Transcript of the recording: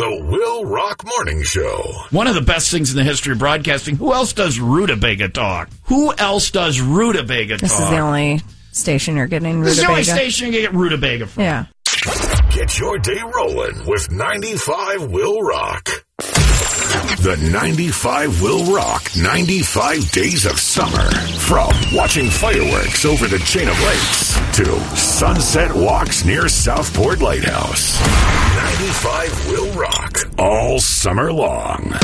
The Will Rock Morning Show. One of the best things in the history of broadcasting. Who else does Rutabaga talk? Who else does Rutabaga talk? This is the only station you're getting Rutabaga. This is the only station you get Rutabaga from. Yeah. Get your day rolling with 95 Will Rock. The 95 Will Rock 95 Days of Summer. From watching fireworks over the chain of lakes to sunset walks near Southport Lighthouse. 95 Will Rock all summer long.